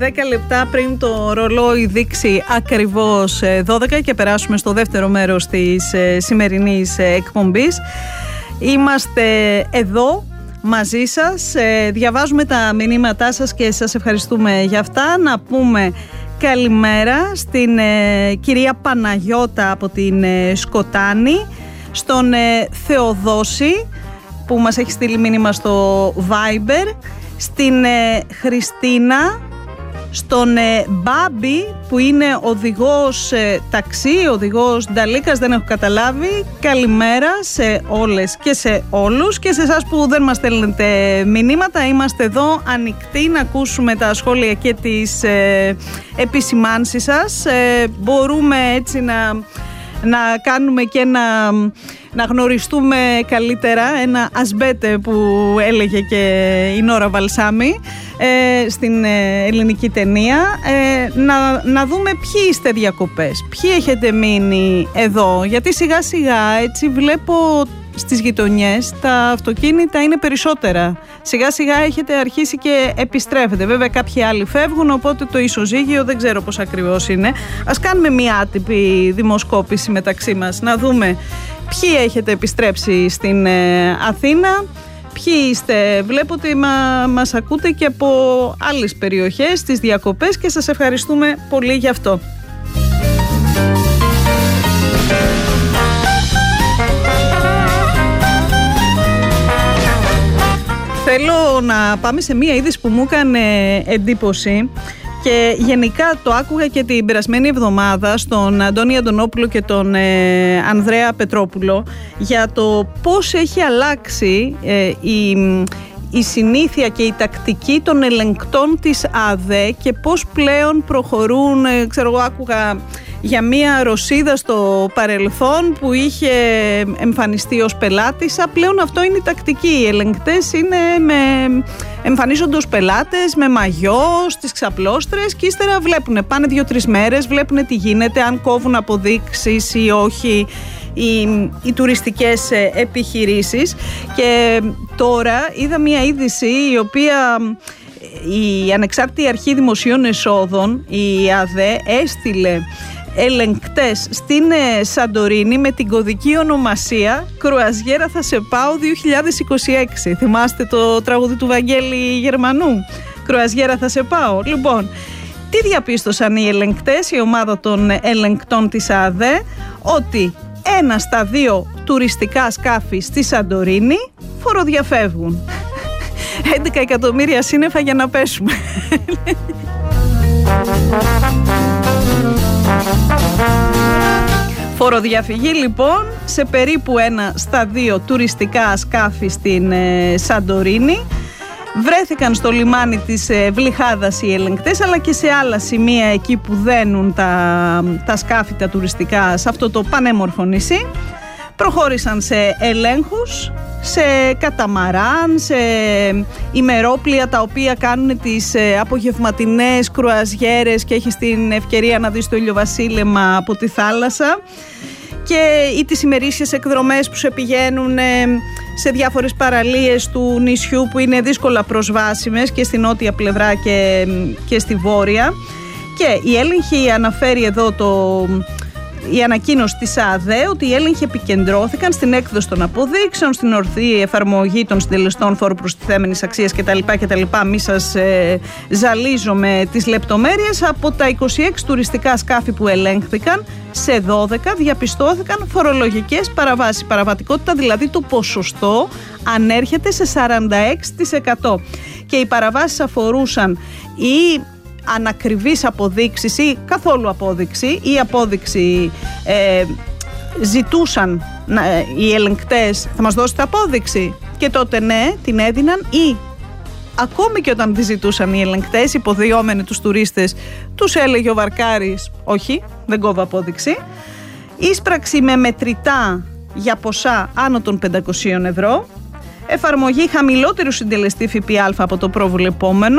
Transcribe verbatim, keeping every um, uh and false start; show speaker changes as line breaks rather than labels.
δέκα λεπτά πριν το ρολόι δείξει ακριβώς δώδεκα και περάσουμε στο δεύτερο μέρος της σημερινής εκπομπής. Είμαστε εδώ μαζί σας, διαβάζουμε τα μηνύματά σας και σας ευχαριστούμε για αυτά. Να πούμε καλημέρα στην ε, κυρία Παναγιώτα από την ε, Σκοτάνη, στον ε, Θεοδόση που μας έχει στείλει μήνυμα στο Viber, στην ε, Χριστίνα, στον ε, Μπάμπη που είναι οδηγός ε, ταξί, οδηγός Νταλίκας, δεν έχω καταλάβει. Καλημέρα σε όλες και σε όλους και σε εσάς που δεν μας στέλνετε μηνύματα. Είμαστε εδώ ανοιχτοί να ακούσουμε τα σχόλια και τις ε, επισημάνσεις σας. Ε, μπορούμε έτσι να, να κάνουμε και να, να γνωριστούμε καλύτερα, ένα ασμπέτε που έλεγε και η Νόρα Βαλσάμι ε, στην ε, ελληνική ταινία. ε, να, να δούμε ποιοι είστε διακοπές, ποιοι έχετε μείνει εδώ, γιατί σιγά σιγά έτσι βλέπω στις γειτονιές τα αυτοκίνητα είναι περισσότερα. Σιγά σιγά έχετε αρχίσει και επιστρέφετε. Βέβαια κάποιοι άλλοι φεύγουν, οπότε το ισοζύγιο δεν ξέρω πώς ακριβώς είναι. Ας κάνουμε μια άτυπη δημοσκόπηση μεταξύ μας, να δούμε ποιοι έχετε επιστρέψει στην ε, Αθήνα, ποιοι είστε. Βλέπω ότι μα, μας ακούτε και από άλλες περιοχές στις διακοπές και σας ευχαριστούμε πολύ γι' αυτό. Θέλω να πάμε σε μία είδηση που μου έκανε εντύπωση και γενικά το άκουγα και την περασμένη εβδομάδα στον Αντώνη Αντωνόπουλο και τον ε, Ανδρέα Πετρόπουλο για το πώς έχει αλλάξει ε, η, η συνήθεια και η τακτική των ελεγκτών της ΑΔΕ και πώς πλέον προχωρούν. ε, ξέρω εγώ άκουγα για μία Ρωσίδα στο παρελθόν που είχε εμφανιστεί ως πελάτησα. Πλέον αυτό είναι η τακτική. Οι ελεγκτές είναι με, εμφανίζονται ως πελάτες με μαγιό στις ξαπλώστρες και ύστερα βλέπουν, πάνε δύο-τρεις μέρες, βλέπουν τι γίνεται, αν κόβουν αποδείξεις ή όχι οι, οι τουριστικές επιχειρήσεις. Και τώρα είδα μία είδηση η οποία η Ανεξάρτητη Αρχή Δημοσίων Εσόδων, η ΑΔΕ, έστειλε ελεγκτές στην Σαντορίνη με την κωδική ονομασία «Κρουαζιέρα θα σε πάω δύο χιλιάδες είκοσι έξι». Θυμάστε το τραγούδι του Βαγγέλη Γερμανού, «Κρουαζιέρα θα σε πάω». Λοιπόν, τι διαπίστωσαν οι ελεγκτές, η ομάδα των ελεγκτών της ΑΔΕ? Ότι ένα στα δύο τουριστικά σκάφη στη Σαντορίνη φοροδιαφεύγουν. έντεκα εκατομμύρια σύννεφα για να πέσουμε. Φοροδιαφυγή λοιπόν σε περίπου ένα στα δύο τουριστικά σκάφη στην ε, Σαντορίνη. Βρέθηκαν στο λιμάνι της ε, Βλυχάδας οι ελεγκτές, αλλά και σε άλλα σημεία εκεί που δένουν τα, τα σκάφη τα τουριστικά σε αυτό το πανέμορφο νησί. Προχώρησαν σε ελέγχους, σε καταμαράν, σε ημερόπλια τα οποία κάνουν τις απογευματινές κρουαζιέρες και έχεις την ευκαιρία να δεις το ηλιοβασίλεμα από τη θάλασσα, και ή τις ημερήσιες εκδρομές που σε πηγαίνουν σε διάφορες παραλίες του νησιού που είναι δύσκολα προσβάσιμες και στη νότια πλευρά και, και στη βόρεια. Και η έλεγχη αναφέρει εδώ το... η ανακοίνωση της ΑΔΕ ότι οι έλεγχοι επικεντρώθηκαν στην έκδοση των αποδείξεων, στην ορθή εφαρμογή των συντελεστών φόρου προστιθέμενης αξίας κτλ. κτλ. Μη σας ε, ζαλίζω με τις λεπτομέρειες. Από τα είκοσι έξι τουριστικά σκάφη που ελέγχθηκαν, σε δώδεκα διαπιστώθηκαν φορολογικές παραβάσεις. Η παραβατικότητα, δηλαδή το ποσοστό, ανέρχεται σε σαράντα έξι τοις εκατό. Και οι παραβάσεις αφορούσαν ή ανακριβείς αποδείξεις ή καθόλου απόδειξη, ή απόδειξη ε, ζητούσαν ε, οι ελεγκτές, θα μας δώσετε απόδειξη, και τότε ναι, την έδιναν, ή ακόμη και όταν τη ζητούσαν οι ελεγκτές, υποδιόμενοι τους τουρίστες, τους έλεγε ο βαρκάρης όχι, δεν κόβω απόδειξη. Ίσπραξη με μετρητά για ποσά άνω των πεντακόσια ευρώ, εφαρμογή χαμηλότερου συντελεστή ΦΠΑ από το προβλεπόμενο,